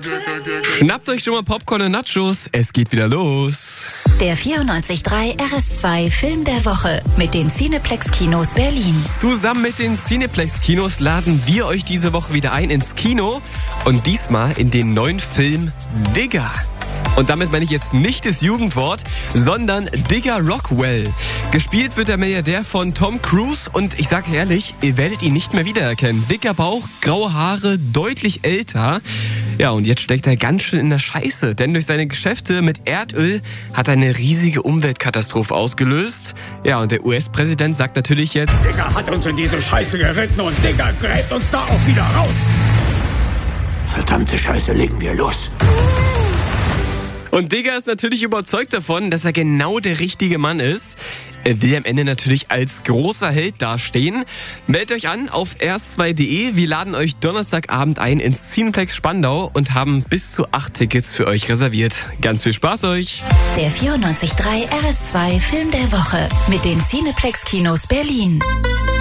Schnappt euch schon mal Popcorn und Nachos, es geht wieder los. Der 94.3 RS2 Film der Woche mit den Cineplex-Kinos Berlin. Zusammen mit den Cineplex-Kinos laden wir euch diese Woche wieder ein ins Kino und diesmal in den neuen Film Digger. Und damit meine ich jetzt nicht das Jugendwort, sondern Digger Rockwell. Gespielt wird der Milliardär von Tom Cruise und ich sage ehrlich, ihr werdet ihn nicht mehr wiedererkennen. Dicker Bauch, graue Haare, deutlich älter. Ja, und jetzt steckt er ganz schön in der Scheiße, denn durch seine Geschäfte mit Erdöl hat er eine riesige Umweltkatastrophe ausgelöst. Ja, und der US-Präsident sagt natürlich jetzt: Digger hat uns in diese Scheiße geritten und Digger gräbt uns da auch wieder raus. Verdammte Scheiße, legen wir los. Und Digger ist natürlich überzeugt davon, dass er genau der richtige Mann ist. Er will am Ende natürlich als großer Held dastehen. Meldet euch an auf rs2.de. Wir laden euch Donnerstagabend ein ins Cineplex Spandau und haben bis zu 8 Tickets für euch reserviert. Ganz viel Spaß euch! Der 94.3 RS2 Film der Woche mit den Cineplex Kinos Berlin.